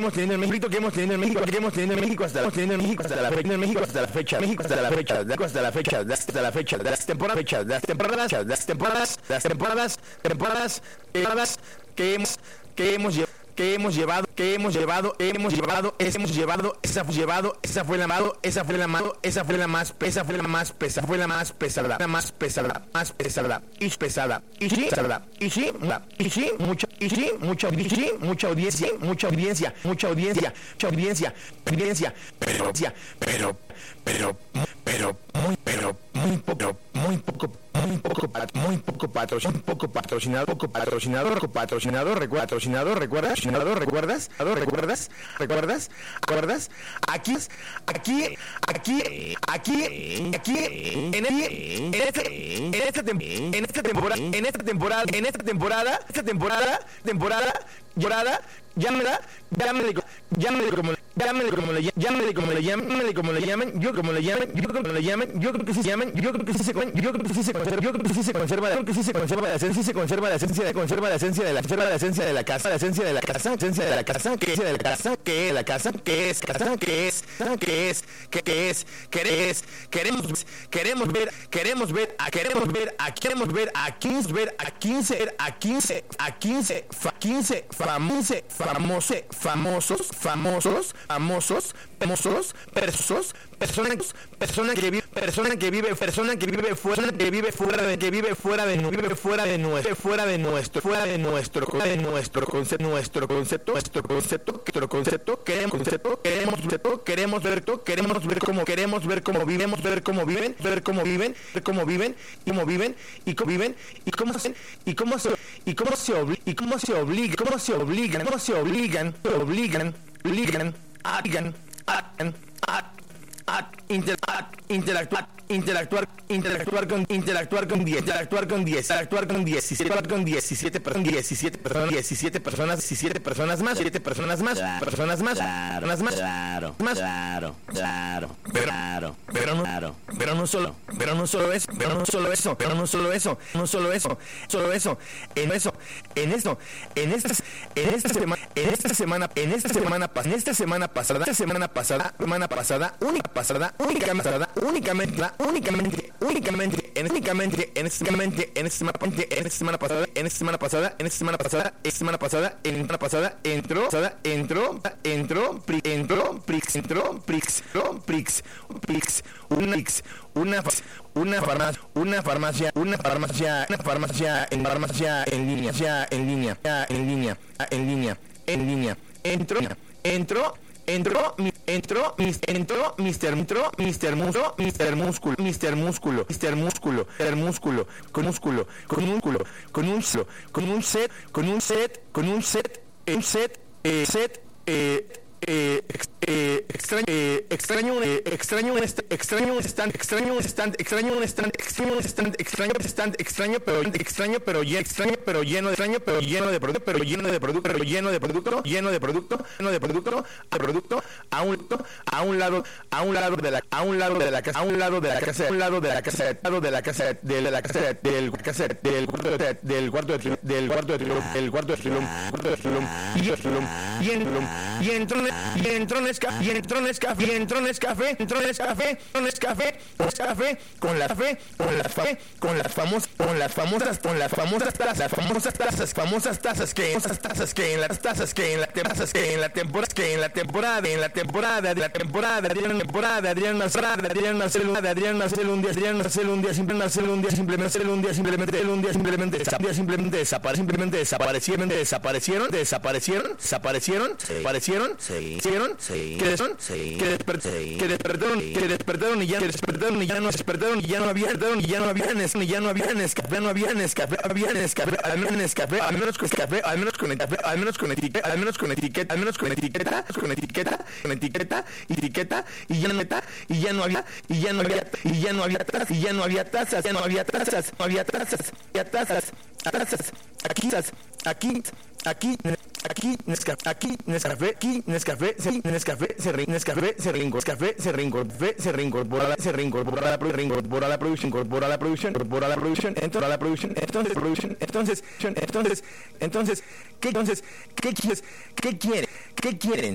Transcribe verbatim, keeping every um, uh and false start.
hemos tenido en México, que hemos tenido en México, que hemos tenido en México hasta la tenido en México hasta la fecha, en México hasta la fecha, México hasta la fecha, hasta la fecha, hasta la fecha, de las temporadas, fecha, de las temporadas, de las temporadas, las temporadas, temporadas, temporadas que hemos que hemos llevado que hemos llevado, que hemos llevado, hemos llevado, hemos llevado, esa fue llevado, esa fue la mano, esa fue la mano, esa fue la más, esa fue la más pesada, fue la más pesada, la más pesada, más pesada, y pesada, y sí, pesada, y sí, y sí, mucha, y sí, mucha, y sí, mucha audiencia, mucha audiencia, mucha audiencia, mucha audiencia, audiencia, pero, pero, pero, pero, muy, pero, muy poco, muy poco, muy poco, muy poco patrocinador, muy poco patrocinador, poco patrocinador, poco patrocinador, recuerda, patrocinador, recuerdas, patrocinador, recuerdas, recuerdas, recuerdas, recuerdas, aquí, aquí, aquí, aquí, aquí, en este, en este, en esta en esta temporada, en esta temporada, en esta temporada, esta temporada, temporada, llorada, llámela, llámele, llámele como llámele como le llámele como le llamen, como le llamen, yo como le llamen, yo como le llamen, yo creo que sí se llaman, yo creo que sí se yo creo que sí se conserva, yo creo que sí se conserva, yo creo que sí se conserva la esencia, se conserva la esencia, de conserva la esencia de la conserva la esencia de la casa, la esencia de la casa, esencia de la casa, que es de la casa, que es la casa, que es casa, que es, que es, que es, querés, queremos, queremos ver, queremos ver, a queremos ver, a queremos ver, a quince ver, a quince, a quince, a quince, fa quince, famosos, famosos, famosos, famosos, famosos, famosos, persos, personas, persona que vive, persona que vive, persona que vive fuera, que vive fuera de, que vive fuera de, vive fuera de nuestro, fuera de nuestro, fuera de nuestro, fuera de nuestro concepto, nuestro concepto, nuestro concepto, nuestro concepto, queremos concepto, queremos concepto, queremos ver todo, queremos ver cómo, queremos ver cómo vivimos, ver cómo viven, ver cómo viven, ver cómo viven, y cómo viven, y cómo viven, y cómo hacen, y cómo se, y cómo se obligan, y cómo se obligan, cómo se obligan, cómo se obligan, obligan, obligan, obligan, a, a, a, inter, a interactuar, interactuar, interactuar con, interactuar con diez, interactuar con diez, interactuar con diecisiete, con diecisiete personas, diecisiete personas, diecisiete personas, diecisiete personas más, siete personas más, personas más, personas más, claro, más, claro, claro, claro, pero no, claro, pero no solo, pero no solo eso, pero no solo eso, pero no solo eso, no solo eso, solo eso, en eso, en eso, en esta, en esta semana, en esta semana, en esta semana pasada, en esta semana pasada, esta semana pasada, semana pasada, única pasada, única pasada, únicamente, únicamente, únicamente, en únicamente, en esta únicamente, en esta semana, en esta semana pasada, en esta semana pasada, en esta semana pasada, esta semana pasada, en semana pasada, entró, pasada, entró, entró, pri, entró, prix, entró, prix, entró, prix, prix, una prix, una una farmacia, una farmacia, una farmacia, una farmacia en farmacia en línea, ya en línea, ya en línea, en línea, en línea, entró, entró, entró, entró, entró, mister entró, mister Músculo, mister Músculo, mister Músculo, mister Músculo, mister Músculo, con músculo, con músculo, con un set, con un set, con un set, con un set, un set, eh, set, eh, Eh, ex, eh, extraño, eh, extraño, eh, extraño un stand, extraño un stand, extraño un stand, extraño un stand, extraño un stand, extraño un stand, extraño pero extraño pero lleno, extraño pero lleno, extraño pero lleno de producto, pero lleno de producto, pero lleno de producto, lleno de producto, lleno de producto, a producto, a un a un lado, a un lado de la, a un lado de la casa, a un lado de la casa, a un lado de la casa, al lado de la casa, de la casa, del casa, del cuarto de, del cuarto de, del cuarto de, del cuarto de Trilum, cuarto de Trilum, y Trilum, y entró, y entró y entró Nescafé, y entró Nescafé, y entró Nescafé, entró Nescafé, con Nescafé, con Nescafé, con la fe, con las fe, con las famosas, con las famosas, con las famosas tazas, famosas tazas, famosas tazas que, famosas tazas que en las tazas que en las tazas que en la temporada, que en la temporada, en la temporada, de la temporada, de la temporada, de Adrián Marcelo, de Adrián Marcelo, de Adrián Marcelo, un día, Adrián Marcelo, un día, simplemente Marcelo, un día, simplemente un día, simplemente un día, simplemente, un día, simplemente desaparecieron, simplemente desaparecieron, desaparecieron, desaparecieron, desaparecieron, desaparecieron, hicieron, que despertaron, que despertaron, que despertaron, que despertaron y ya despertaron y ya no despertaron y ya no había, y ya no había Nescafé, ya no había Nescafé, no había Nescafé, había Nescafé, al menos Nescafé, al menos con café, al menos con café, al menos con etiqueta, al menos con etiqueta, al menos con etiqueta, con etiqueta, con etiqueta, etiqueta y ya no meta, y ya no había, y ya no había, y ya no había tazas, y ya no había tazas, ya no había tazas, no había tazas, ya tazas, tazas, aquí, aquí, aquí, aquí, Nescafé, aquí, Nescafé, aquí, Nescafé, sí, Nescafé, se re, Nescafé, se reincorpora, Nescafé, se reincorpora, se reincorpora, se reincorpora la reincorpora la producción, incorpora la producción, incorpora la producción, entonces la producción, entonces producción, entonces, entonces, entonces, ¿qué entonces, qué quieres, qué quieren, qué quieren,